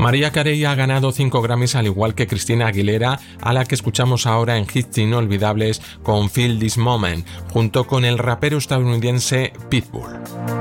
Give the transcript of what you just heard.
Mariah Carey ha ganado 5 Grammys al igual que Christina Aguilera, a la que escuchamos ahora en hits inolvidables con Feel This Moment, junto con el rapero estadounidense Pitbull.